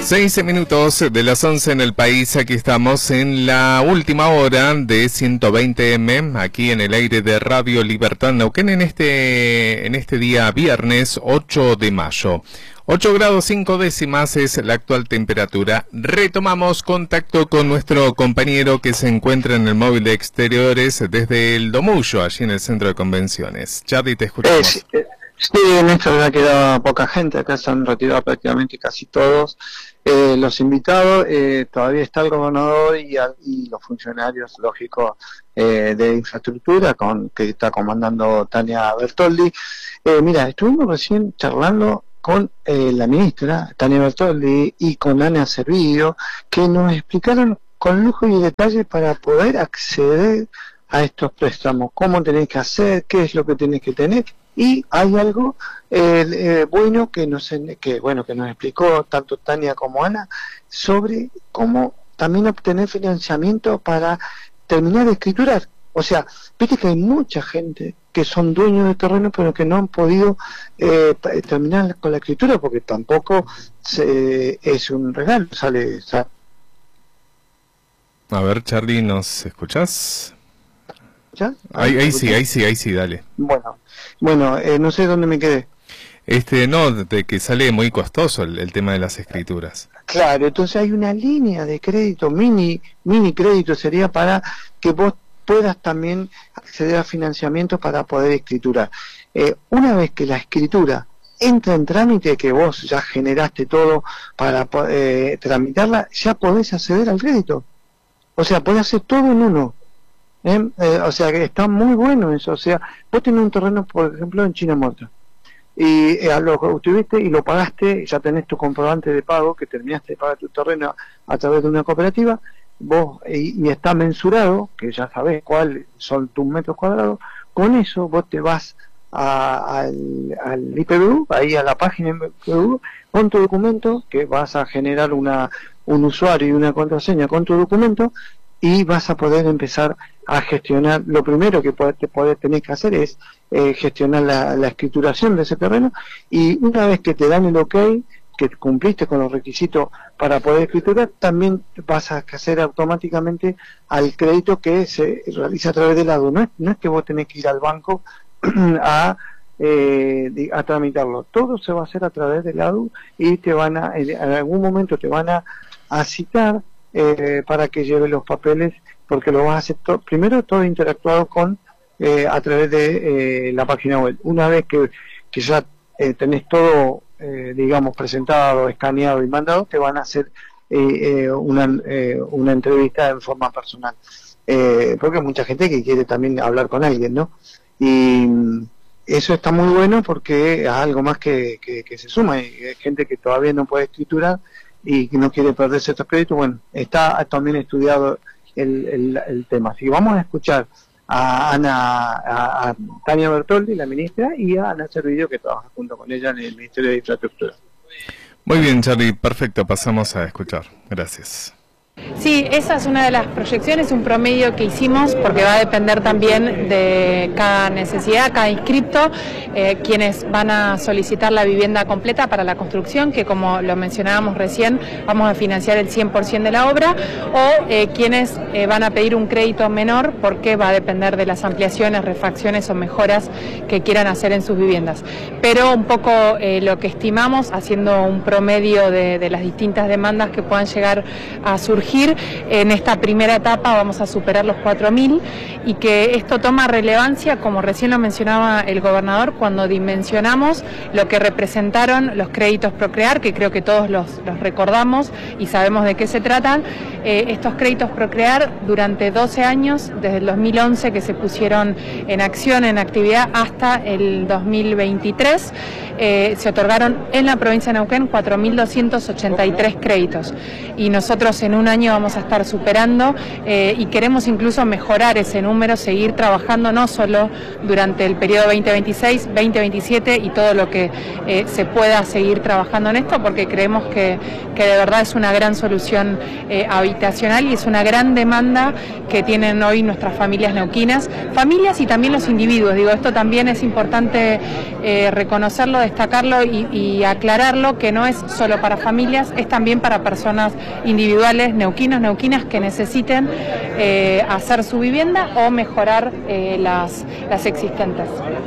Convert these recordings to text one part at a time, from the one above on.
6 minutos de las 11 en el país. Aquí estamos en la última hora de 120M, aquí en el aire de Radio Libertad Neuquén, en este día viernes 8 de mayo. 8 grados 5 décimas es la actual temperatura. Retomamos contacto con nuestro compañero que se encuentra en el móvil de exteriores desde el Domullo, allí en el centro de convenciones. Charlie, te escuchamos. Sí, Néstor, ha quedado poca gente, acá se han retirado prácticamente casi todos los invitados, todavía está el gobernador y los funcionarios, lógico, de infraestructura, que está comandando Tania Bertoldi. Mira, estuvimos recién charlando con la ministra Tania Bertoldi y con Ana Servidio, que nos explicaron con lujo y detalle para poder acceder a estos préstamos, cómo tenés que hacer, qué es lo que tenés que tener. Y hay algo bueno que nos explicó tanto Tania como Ana sobre cómo también obtener financiamiento para terminar de escriturar. O sea, viste que hay mucha gente que son dueños de terreno pero que no han podido terminar con la escritura porque tampoco es un regalo, sale. A ver, Charlie, ¿nos escuchás? ¿Ya? Ahí sí, dale. Bueno, no sé dónde me quedé. No, de que sale muy costoso el tema de las escrituras. Claro, entonces hay una línea de crédito, mini crédito sería para que vos puedas también acceder a financiamiento para poder escriturar. Una vez que la escritura entra en trámite, que vos ya generaste todo para tramitarla, ya podés acceder al crédito. O sea, podés hacer todo en uno. O sea que está muy bueno eso. O sea, vos tenés un terreno, por ejemplo, en China Morta y lo obtuviste y lo pagaste, ya tenés tu comprobante de pago que terminaste de pagar tu terreno a través de una cooperativa, vos y está mensurado, que ya sabés cuáles son tus metros cuadrados. Con eso vos te vas al IPBU, ahí a la página IPBU, con tu documento, que vas a generar un usuario y una contraseña con tu documento, y vas a poder empezar a gestionar. Lo primero que tenés que hacer es gestionar la escrituración de ese terreno, y una vez que te dan el OK, que cumpliste con los requisitos para poder escriturar, también vas a acceder automáticamente al crédito que se realiza a través del ADU. No es que vos tenés que ir al banco a tramitarlo, todo se va a hacer a través del ADU y en algún momento te van a citar para que lleve los papeles, porque lo vas a hacer primero todo interactuado a través de la página web. Una vez que ya tenés todo digamos presentado, escaneado y mandado, te van a hacer una entrevista en forma personal, porque hay mucha gente que quiere también hablar con alguien, ¿no? Y eso está muy bueno porque es algo más que se suma. Hay gente que todavía no puede escriturar y que no quiere perderse estos créditos. Bueno, está también estudiado el tema. Así que vamos a escuchar a Tania Bertoldi, la ministra, y a Ana Servidio, que trabaja junto con ella en el Ministerio de Infraestructura. Muy bien, Charlie, perfecto, pasamos a escuchar. Gracias. Sí, esa es una de las proyecciones, un promedio que hicimos, porque va a depender también de cada necesidad, cada inscripto, quienes van a solicitar la vivienda completa para la construcción, que como lo mencionábamos recién, vamos a financiar el 100% de la obra, o quienes van a pedir un crédito menor, porque va a depender de las ampliaciones, refacciones o mejoras que quieran hacer en sus viviendas. Pero un poco lo que estimamos, haciendo un promedio de las distintas demandas que puedan llegar a surgir, en esta primera etapa vamos a superar los 4.000, y que esto toma relevancia, como recién lo mencionaba el gobernador, cuando dimensionamos lo que representaron los créditos Procrear, que creo que todos los recordamos y sabemos de qué se tratan. Estos créditos Procrear durante 12 años, desde el 2011 que se pusieron en acción, en actividad, hasta el 2023, se otorgaron en la provincia de Neuquén 4.283 créditos, y nosotros en un año año vamos a estar superando y queremos incluso mejorar ese número, seguir trabajando no solo durante el periodo 2026, 2027 y todo lo que se pueda seguir trabajando en esto, porque creemos que de verdad es una gran solución habitacional y es una gran demanda que tienen hoy nuestras familias neuquinas, familias y también los individuos. Digo, esto también es importante reconocerlo, destacarlo y aclararlo, que no es solo para familias, es también para personas individuales, neuquinos, neuquinas que necesiten hacer su vivienda o mejorar las existentes.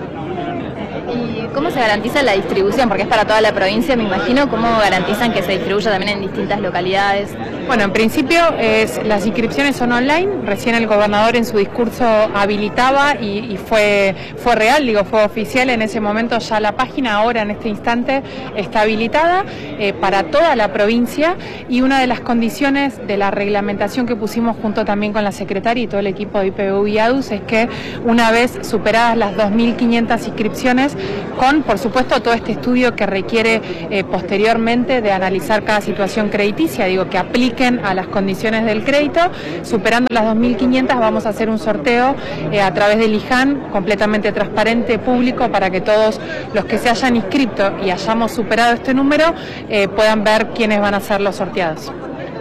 ¿Y cómo se garantiza la distribución? Porque es para toda la provincia, me imagino. ¿Cómo garantizan que se distribuya también en distintas localidades? Bueno, en principio las inscripciones son online. Recién el gobernador en su discurso habilitaba y fue real, digo, fue oficial en ese momento. Ya la página ahora en este instante está habilitada para toda la provincia, y una de las condiciones de la reglamentación que pusimos junto también con la secretaria y todo el equipo de IPBU y ADUS es que una vez superadas las 2.500 inscripciones, con por supuesto todo este estudio que requiere posteriormente de analizar cada situación crediticia, digo, que apliquen a las condiciones del crédito, superando las 2.500 vamos a hacer un sorteo a través del IJAN completamente transparente, público, para que todos los que se hayan inscrito y hayamos superado este número puedan ver quiénes van a ser los sorteados.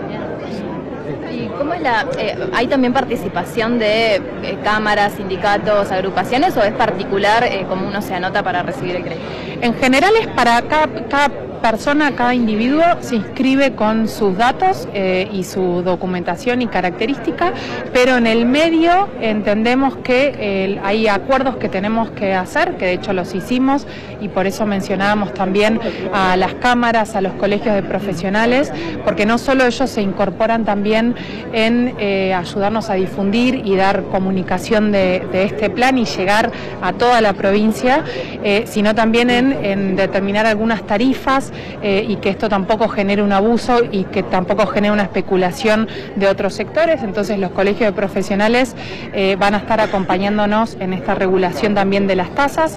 ¿Cómo es ¿hay también participación de cámaras, sindicatos, agrupaciones, o es particular como uno se anota para recibir el crédito? En general es para cada persona, cada individuo se inscribe con sus datos y su documentación y característica, pero en el medio entendemos que hay acuerdos que tenemos que hacer, que de hecho los hicimos, y por eso mencionábamos también a las cámaras, a los colegios de profesionales, porque no solo ellos se incorporan también en ayudarnos a difundir y dar comunicación de este plan y llegar a toda la provincia, sino también en determinar algunas tarifas y que esto tampoco genere un abuso y que tampoco genere una especulación de otros sectores. Entonces los colegios de profesionales van a estar acompañándonos en esta regulación también de las tasas,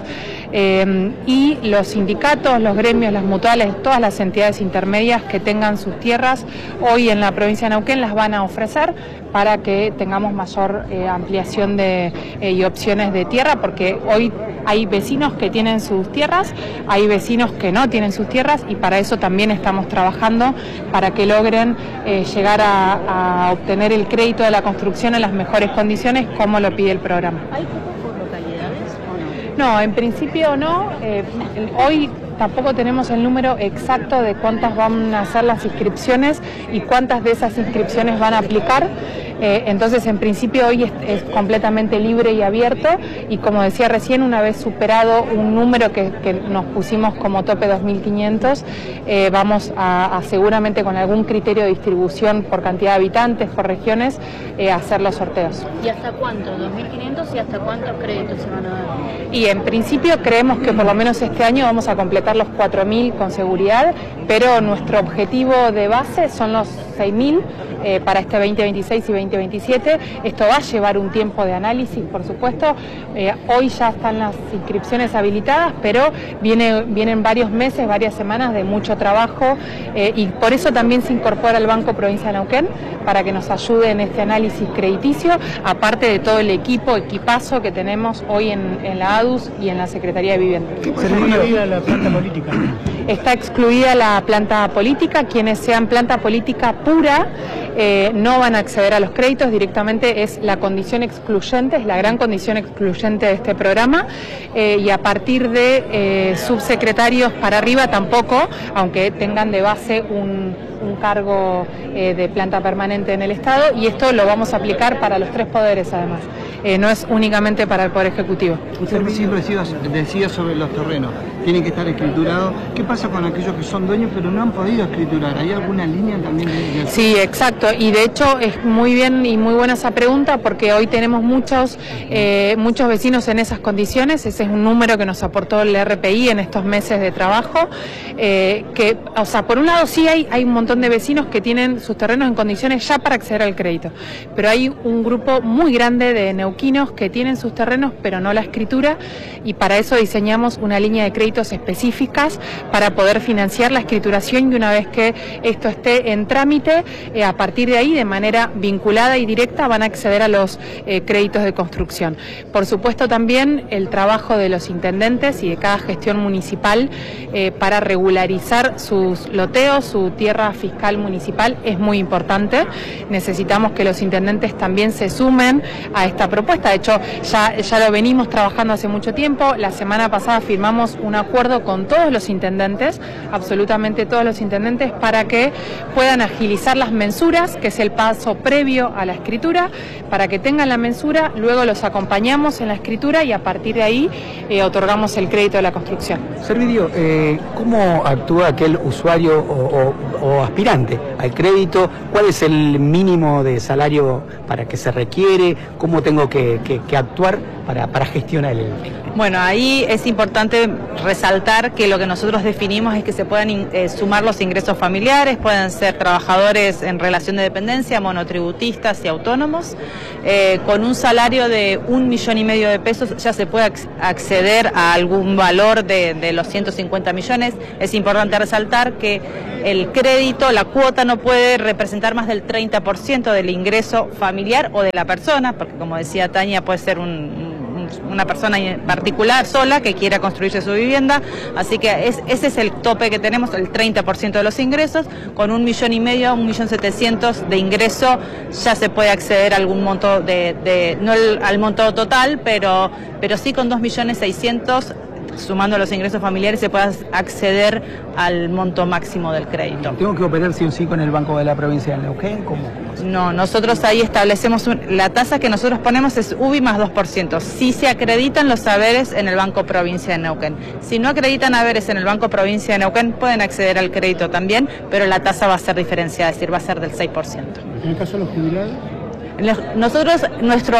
y los sindicatos, los gremios, las mutuales, todas las entidades intermedias que tengan sus tierras hoy en la provincia de Neuquén las van a ofrecer para que tengamos mayor ampliación y opciones de tierra, porque hoy hay vecinos que tienen sus tierras, hay vecinos que no tienen sus tierras, y para eso también estamos trabajando para que logren llegar a obtener el crédito de la construcción en las mejores condiciones como lo pide el programa. ¿Hay cupo por localidades o no? No, en principio no. Hoy tampoco tenemos el número exacto de cuántas van a ser las inscripciones y cuántas de esas inscripciones van a aplicar. Entonces, en principio hoy es completamente libre y abierto, y como decía recién, una vez superado un número que nos pusimos como tope 2.500, vamos a seguramente con algún criterio de distribución por cantidad de habitantes, por regiones, hacer los sorteos. ¿Y hasta cuánto? ¿2.500 y hasta cuántos créditos se van a dar? Y en principio creemos que por lo menos este año vamos a completar los 4.000 con seguridad, pero nuestro objetivo de base son los 6.000 para este 2026 y 2027. Esto va a llevar un tiempo de análisis, por supuesto. Hoy ya están las inscripciones habilitadas, pero vienen varios meses, varias semanas de mucho trabajo, y por eso también se incorpora el Banco Provincia de Neuquén para que nos ayude en este análisis crediticio, aparte de todo el equipazo que tenemos hoy en la ADUS y en la Secretaría de Vivienda. ¿Se excluida la planta política? Está excluida la planta política. Quienes sean planta política pura no van a acceder a los créditos directamente, es la condición excluyente, es la gran condición excluyente de este programa, y a partir de subsecretarios para arriba tampoco, aunque tengan de base un cargo de planta permanente en el Estado, y esto lo vamos a aplicar para los tres poderes además, no es únicamente para el Poder Ejecutivo. Usted recién decía sobre los terrenos, tienen que estar escriturados. ¿Qué pasa con aquellos que son dueños pero no han podido escriturar? ¿Hay alguna línea también de... Sí, exacto, y de hecho es muy bien y muy buena esa pregunta, porque hoy tenemos muchos vecinos en esas condiciones. Ese es un número que nos aportó el RPI en estos meses de trabajo, que, o sea, por un lado sí hay un montón de vecinos que tienen sus terrenos en condiciones ya para acceder al crédito, pero hay un grupo muy grande de neuquinos que tienen sus terrenos pero no la escritura, y para eso diseñamos una línea de crédito requisitos específicas para poder financiar la escrituración, y una vez que esto esté en trámite, a partir de ahí, de manera vinculada y directa, van a acceder a los créditos de construcción. Por supuesto, también el trabajo de los intendentes y de cada gestión municipal para regularizar sus loteos, su tierra fiscal municipal, es muy importante. Necesitamos que los intendentes también se sumen a esta propuesta. De hecho, ya lo venimos trabajando hace mucho tiempo. La semana pasada firmamos un acuerdo con todos los intendentes, absolutamente todos los intendentes, para que puedan agilizar las mensuras, que es el paso previo a la escritura, para que tengan la mensura, luego los acompañamos en la escritura y a partir de ahí otorgamos el crédito de la construcción. Servidio, ¿cómo actúa aquel usuario o aspirante al crédito? ¿Cuál es el mínimo de salario para que se requiere? ¿Cómo tengo que actuar para gestionar el crédito? Bueno, ahí es importante resaltar que lo que nosotros definimos es que se puedan sumar los ingresos familiares, pueden ser trabajadores en relación de dependencia, monotributistas y autónomos. Con un salario de 1,5 millones de pesos ya se puede acceder a algún valor de los 150 millones. Es importante resaltar que el crédito, la cuota no puede representar más del 30% del ingreso familiar o de la persona, porque como decía Tania, puede ser una persona en particular sola que quiera construirse su vivienda, así que ese es el tope que tenemos, el 30% de los ingresos. Con 1,5 millones, 1.700.000 de ingreso ya se puede acceder a algún monto no al monto total, pero sí con 2.600.000, sumando los ingresos familiares, se puede acceder al monto máximo del crédito. ¿Tengo que operar sí o sí con el Banco de la Provincia de Neuquén? ¿Cómo? No, nosotros ahí establecemos, la tasa que nosotros ponemos es UBI más 2%. Si se acreditan los haberes en el Banco Provincia de Neuquén. Si no acreditan haberes en el Banco Provincia de Neuquén, pueden acceder al crédito también, pero la tasa va a ser diferenciada, es decir, va a ser del 6%. ¿En el caso de los jubilados? Nosotros, nuestro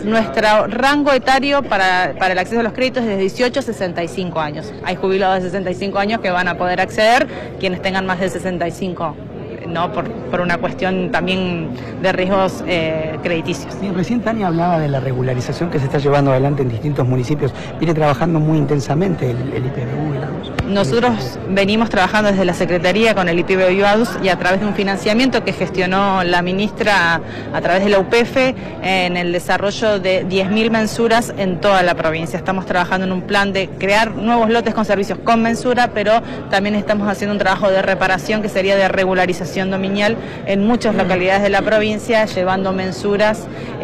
rango etario para el acceso a los créditos es de 18 a 65 años. Hay jubilados de 65 años que van a poder acceder, quienes tengan más de 65, no por una cuestión también de riesgos crediticios. Sí, recién Tania hablaba de la regularización que se está llevando adelante en distintos municipios. Viene trabajando muy intensamente el IPBU. Nosotros venimos trabajando desde la Secretaría con el IPBU y a través de un financiamiento que gestionó la ministra a través de la UPF en el desarrollo de 10.000 mensuras en toda la provincia. Estamos trabajando en un plan de crear nuevos lotes con servicios con mensura, pero también estamos haciendo un trabajo de reparación que sería de regularización dominial en muchas localidades de la provincia, llevando mensuras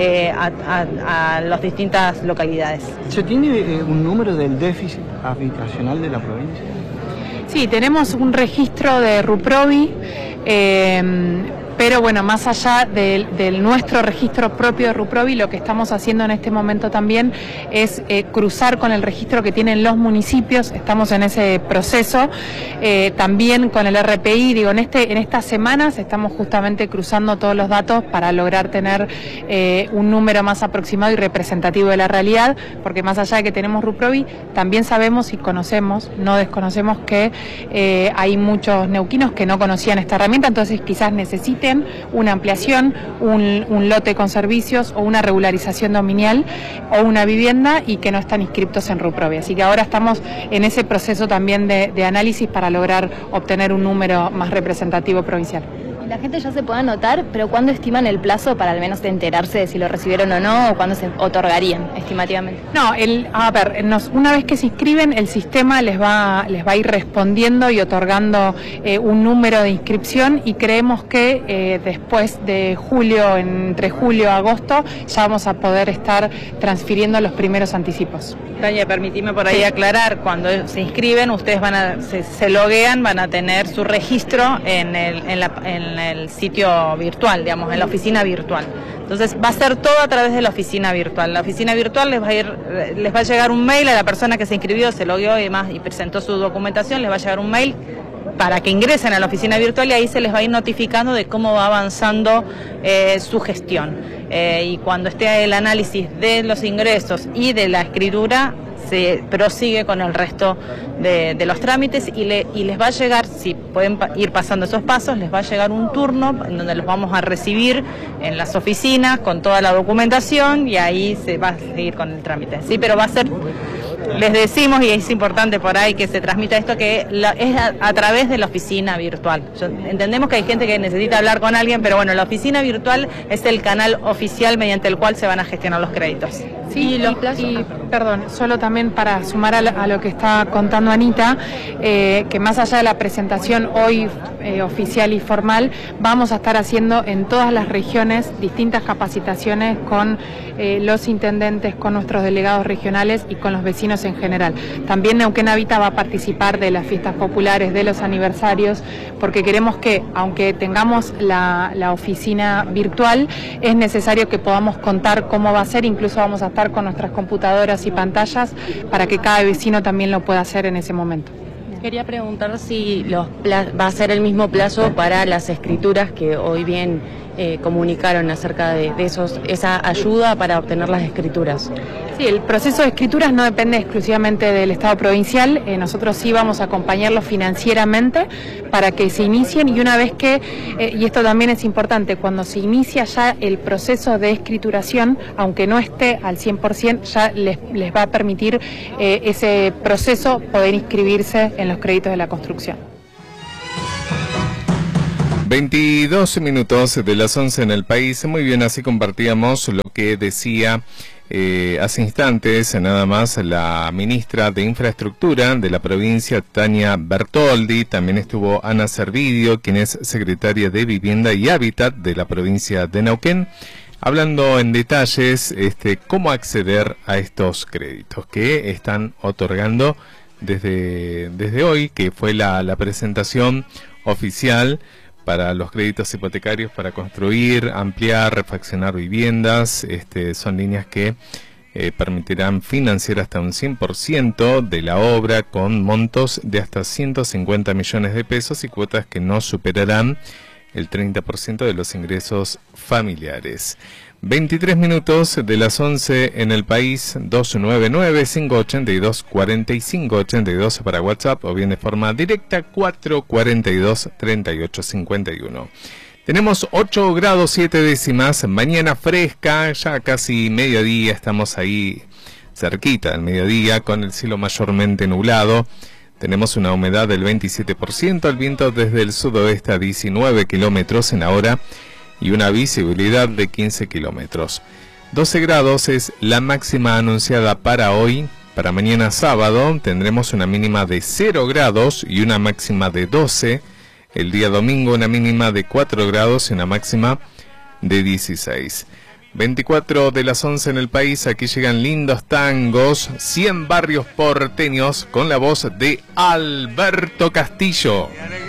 a las distintas localidades. ¿Se tiene un número del déficit habitacional de la provincia? Sí, tenemos un registro de RUPROVI, pero bueno, más allá del nuestro registro propio de RUPROVI, lo que estamos haciendo en este momento también es cruzar con el registro que tienen los municipios. Estamos en ese proceso, también con el RPI, digo, en estas semanas estamos justamente cruzando todos los datos para lograr tener un número más aproximado y representativo de la realidad, porque más allá de que tenemos RUPROVI, también sabemos y conocemos, no desconocemos que hay muchos neuquinos que no conocían esta herramienta, entonces quizás necesiten una ampliación, un lote con servicios o una regularización dominial o una vivienda y que no están inscriptos en RUPROVI. Así que ahora estamos en ese proceso también de análisis para lograr obtener un número más representativo provincial. La gente ya se puede anotar, pero ¿cuándo estiman el plazo para al menos enterarse de si lo recibieron o no, o cuándo se otorgarían estimativamente? No, una vez que se inscriben, el sistema les va a ir respondiendo y otorgando un número de inscripción, y creemos que después de julio, entre julio y agosto, ya vamos a poder estar transfiriendo los primeros anticipos. Tania, permitime por ahí aclarar, cuando se inscriben, ustedes se loguean, van a tener su registro en el sitio virtual, digamos, en la oficina virtual. Entonces va a ser todo a través de la oficina virtual. La oficina virtual les va a llegar un mail a la persona que se inscribió, se logueó y demás y presentó su documentación, les va a llegar un mail para que ingresen a la oficina virtual y ahí se les va a ir notificando de cómo va avanzando su gestión. Y cuando esté el análisis de los ingresos y de la escritura, se prosigue con el resto de los trámites y les va a llegar, si pueden ir pasando esos pasos, les va a llegar un turno en donde los vamos a recibir en las oficinas con toda la documentación y ahí se va a seguir con el trámite. Sí, pero va a ser les decimos, y es importante por ahí que se transmita esto, que es a través de la oficina virtual. Entendemos que hay gente que necesita hablar con alguien, pero bueno, la oficina virtual es el canal oficial mediante el cual se van a gestionar los créditos. Sí, perdón, solo también para sumar a lo que está contando Anita, que más allá de la presentación hoy oficial y formal, vamos a estar haciendo en todas las regiones distintas capacitaciones con los intendentes, con nuestros delegados regionales y con los vecinos en general. También Neuquén Habita va a participar de las fiestas populares, de los aniversarios, porque queremos que, aunque tengamos la oficina virtual, es necesario que podamos contar cómo va a ser, incluso vamos a estar con nuestras computadoras y pantallas para que cada vecino también lo pueda hacer en ese momento. Quería preguntar si va a ser el mismo plazo para las escrituras que hoy bien comunicaron acerca de esa ayuda para obtener las escrituras. Sí, el proceso de escrituras no depende exclusivamente del Estado provincial, nosotros sí vamos a acompañarlos financieramente para que se inicien, y una vez que, y esto también es importante, cuando se inicia ya el proceso de escrituración, aunque no esté al 100%, ya les va a permitir ese proceso poder inscribirse en los créditos de la construcción. 22 minutos de las 11 en el país. Muy bien, así compartíamos lo que decía hace instantes nada más la ministra de Infraestructura de la provincia, Tania Bertoldi. También estuvo Ana Servidio, quien es secretaria de Vivienda y Hábitat de la provincia de Neuquén, hablando en detalles cómo acceder a estos créditos que están otorgando desde hoy, que fue la presentación oficial para los créditos hipotecarios para construir, ampliar, refaccionar viviendas. Son líneas que permitirán financiar hasta un 100% de la obra con montos de hasta 150 millones de pesos y cuotas que no superarán el 30% de los ingresos familiares. 23 minutos de las 11 en el país, 299-582-4582 para WhatsApp o bien de forma directa 442-3851. Tenemos 8 grados 7 décimas, mañana fresca, ya casi mediodía, estamos ahí cerquita del mediodía con el cielo mayormente nublado. Tenemos una humedad del 27%, el viento desde el sudoeste a 19 kilómetros en la hora y una visibilidad de 15 kilómetros. 12 grados es la máxima anunciada para hoy. Para mañana sábado tendremos una mínima de 0 grados y una máxima de 12. El día domingo una mínima de 4 grados y una máxima de 16. 24 de las 11 en el país, aquí llegan lindos tangos, 100 barrios porteños con la voz de Alberto Castillo.